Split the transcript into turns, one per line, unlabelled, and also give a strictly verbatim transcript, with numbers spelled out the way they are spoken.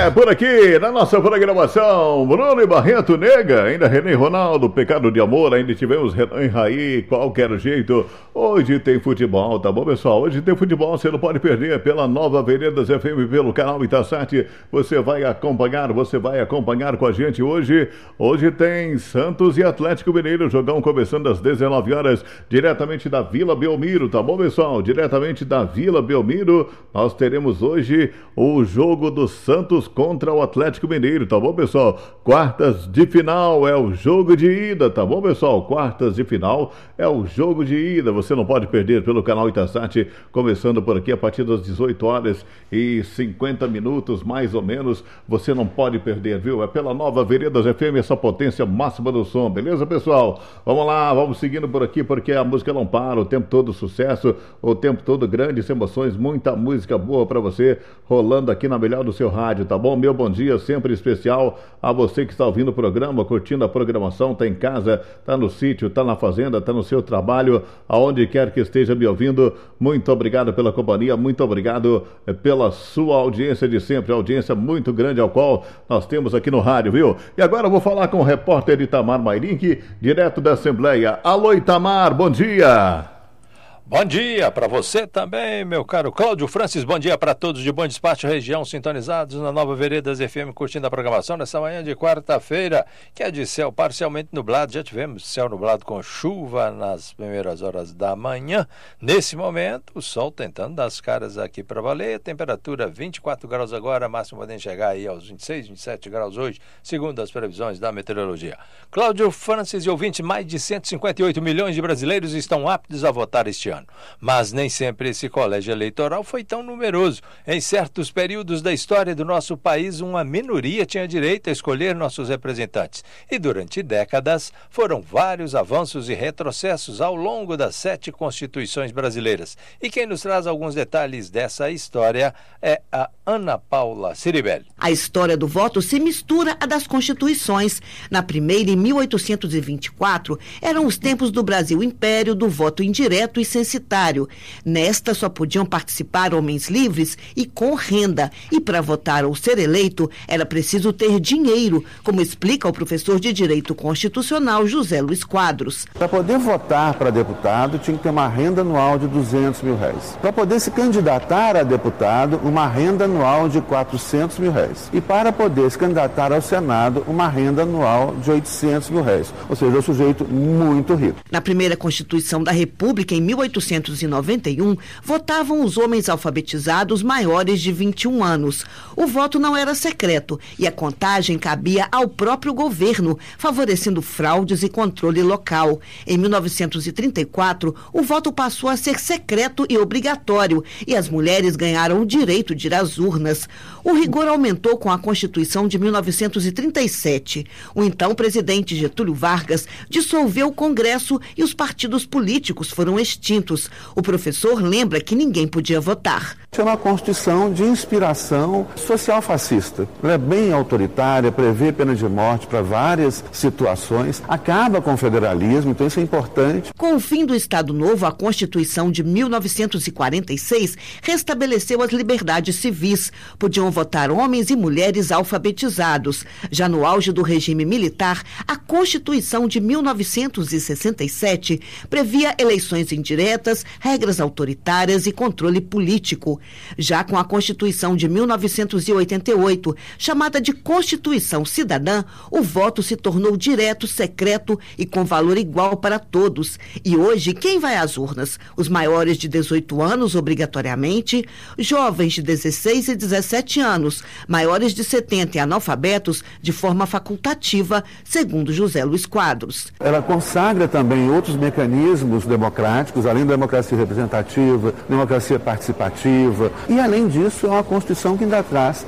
É, por aqui, na nossa programação, Bruno e Barreto Nega, ainda René Ronaldo, Pecado de Amor, ainda tivemos Renan Raí, qualquer jeito. Hoje tem futebol, tá bom, pessoal? Hoje tem futebol, você não pode perder pela Nova Veredas F M, pelo canal Itasat. Você vai acompanhar, você vai acompanhar com a gente hoje. Hoje tem Santos e Atlético Mineiro, jogão começando às dezenove horas, diretamente da Vila Belmiro, tá bom, pessoal? Diretamente da Vila Belmiro, nós teremos hoje o jogo do Santos contra o Atlético Mineiro, tá bom, pessoal? Quartas de final é o jogo de ida, tá bom, pessoal? Quartas de final é o jogo de ida, você não pode perder pelo canal Itasat, começando por aqui a partir das dezoito horas e cinquenta minutos, mais ou menos, você não pode perder, viu? É pela Nova Veredas F M, essa potência máxima do som, beleza, pessoal? Vamos lá, vamos seguindo por aqui, porque a música não para, o tempo todo sucesso, o tempo todo grandes emoções, muita música boa pra você, rolando aqui na melhor do seu rádio, tá bom? Meu bom dia sempre especial a você que está ouvindo o programa, curtindo a programação, tá em casa, tá no sítio, tá na fazenda, tá no seu trabalho, aonde quer que esteja me ouvindo, muito obrigado pela companhia, muito obrigado pela sua audiência de sempre, audiência muito grande ao qual nós temos aqui no rádio, viu? E agora eu vou falar com o repórter Itamar Mairink, direto da Assembleia. Alô, Itamar, bom dia!
Bom dia para você também, meu caro Cláudio Francis. Bom dia para todos de Bom Despacho Região, sintonizados na Nova Veredas F M, curtindo a programação nessa manhã de quarta-feira, que é de céu parcialmente nublado. Já tivemos céu nublado com chuva nas primeiras horas da manhã. Nesse momento, o sol tentando dar as caras aqui para valer. Temperatura vinte e quatro graus agora, máximo podendo chegar aí aos vinte e seis, vinte e sete graus hoje, segundo as previsões da meteorologia. Cláudio Francis e ouvintes, mais de cento e cinquenta e oito milhões de brasileiros estão aptos a votar este ano. Mas nem sempre esse colégio eleitoral foi tão numeroso. Em certos períodos da história do nosso país, uma minoria tinha direito a escolher nossos representantes. E durante décadas, foram vários avanços e retrocessos ao longo das sete constituições brasileiras. E quem nos traz alguns detalhes dessa história é a Ana Paula Ciribelli.
A história do voto se mistura à das constituições. Na primeira, em mil oitocentos e vinte e quatro, eram os tempos do Brasil Império, do voto indireto e censitário. Nesta só podiam participar homens livres e com renda. E para votar ou ser eleito, era preciso ter dinheiro, como explica o professor de Direito Constitucional José Luiz Quadros.
Para poder votar para deputado, tinha que ter uma renda anual de duzentos mil reais. Para poder se candidatar a deputado, uma renda anual de quatrocentos mil reais. E para poder se candidatar ao Senado, uma renda anual de oitocentos mil reais. Ou seja, um sujeito muito rico.
Na primeira Constituição da República, em mil oitocentos e noventa e um, votavam os homens alfabetizados maiores de vinte e um anos. O voto não era secreto e a contagem cabia ao próprio governo, favorecendo fraudes e controle local. Em mil novecentos e trinta e quatro, o voto passou a ser secreto e obrigatório e as mulheres ganharam o direito de ir às urnas. O rigor aumentou com a Constituição de mil novecentos e trinta e sete. O então presidente Getúlio Vargas dissolveu o Congresso e os partidos políticos foram extintos. O professor lembra que ninguém podia votar.
É uma Constituição de inspiração social-fascista. Ela é bem autoritária, prevê pena de morte para várias situações, acaba com o federalismo, então isso é importante.
Com o fim do Estado Novo, a Constituição de mil novecentos e quarenta e seis restabeleceu as liberdades civis. Podiam votar homens e mulheres alfabetizados. Já no auge do regime militar, a Constituição de mil novecentos e sessenta e sete previa eleições indiretas, regras autoritárias e controle político. Já com a Constituição de mil novecentos e oitenta e oito, chamada de Constituição Cidadã, o voto se tornou direto, secreto e com valor igual para todos. E hoje, quem vai às urnas? Os maiores de dezoito anos, obrigatoriamente, jovens de dezesseis e dezessete anos, maiores de setenta e analfabetos, de forma facultativa, segundo José Luiz Quadros.
Ela consagra também outros mecanismos democráticos, além da democracia representativa, democracia participativa, e além disso é uma Constituição que ainda traz